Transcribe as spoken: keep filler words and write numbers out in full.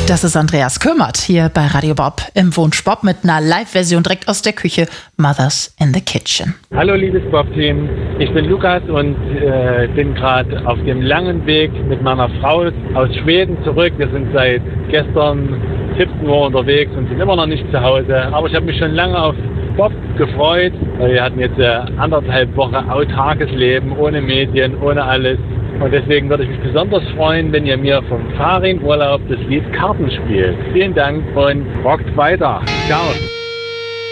Das ist Andreas Kümmert hier bei Radio Bob im Wunsch Bob mit einer Live-Version direkt aus der Küche Mothers in the Kitchen. Hallo liebes Bob-Team, ich bin Lukas und äh, bin gerade auf dem langen Weg mit meiner Frau aus Schweden zurück. Wir sind seit gestern siebzehn Uhr unterwegs und sind immer noch nicht zu Hause. Aber ich habe mich schon lange auf Bob gefreut. Wir hatten jetzt äh, anderthalb Wochen autarkes Leben, ohne Medien, ohne alles. Und deswegen würde ich mich besonders freuen, wenn ihr mir vom Fahrradurlaub das Lied Karten spielt. Vielen Dank und rockt weiter. Ciao.